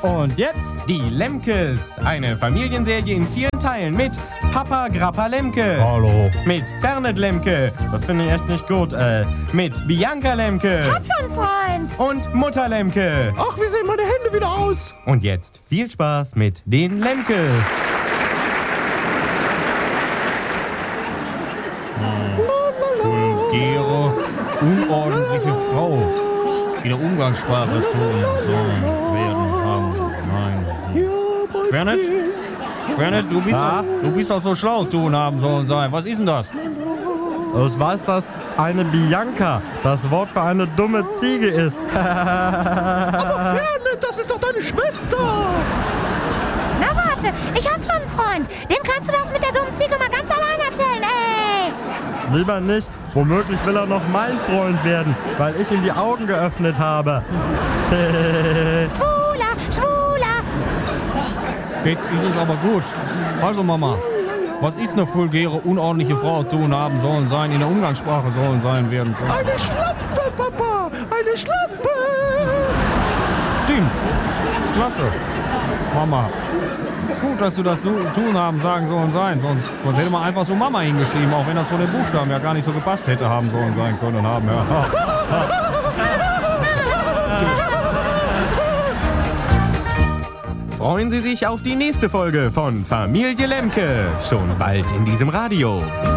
Und jetzt die Lemkes. Eine Familienserie in 4 Teilen mit Papa Grappa Lemke. Hallo. Mit Fernet Lemke. Das finde ich echt nicht gut. Mit Bianca Lemke. Hab schon einen Freund. Und Mutter Lemke. Ach, wie sehen meine Hände wieder aus? Und jetzt viel Spaß mit den Lemkes. Vulgäre, unordentliche Frau. In der Umgangssprache tun sollen werden haben. Nein. Fernet, du bist doch so schlau, tun haben sollen sein. Was ist denn das? Ich weiß, dass eine Bianca das Wort für eine dumme Ziege ist. Aber Fernet, das ist doch deine Schwester. Na warte, ich hab schon einen Freund. Dem kannst du das mit der dummen Ziege mal ganz allein erzählen, ey. Lieber nicht. Womöglich will er noch mein Freund werden, weil ich ihm die Augen geöffnet habe. Schwuler. Jetzt ist es aber gut. Also Mama, was ist eine vulgäre, unordentliche Frau tun haben sollen sein, in der Umgangssprache sollen sein werden? Eine Schlampe, Papa! Eine Schlampe! Stimmt. Klasse. Mama. Gut, dass du das so tun haben sagen sollen sein. Sonst hätte man einfach so Mama hingeschrieben, auch wenn das von den Buchstaben ja gar nicht so gepasst hätte haben sollen sein können haben. Ja. Freuen Sie sich auf die nächste Folge von Familie Lemke. Schon bald in diesem Radio.